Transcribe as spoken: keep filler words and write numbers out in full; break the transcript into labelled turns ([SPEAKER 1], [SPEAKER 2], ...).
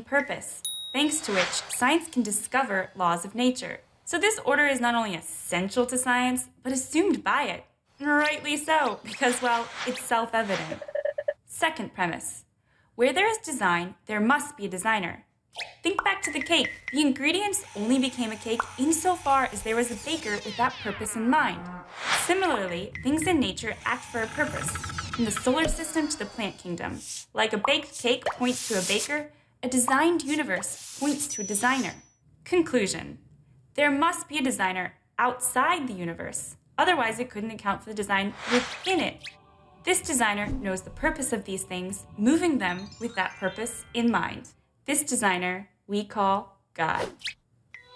[SPEAKER 1] purpose, thanks to which science can discover laws of nature. So this order is not only essential to science, but assumed by it. Rightly so, because, well, it's self-evident. Second premise. Where there is design, there must be a designer. Think back to the cake. The ingredients only became a cake insofar as there was a baker with that purpose in mind. Similarly, things in nature act for a purpose, from the solar system to the plant kingdom. Like a baked cake points to a baker, a designed universe points to a designer. Conclusion. There must be a designer outside the universe, otherwise it couldn't account for the design within it. This designer knows the purpose of these things, moving them with that purpose in mind. This designer we call God.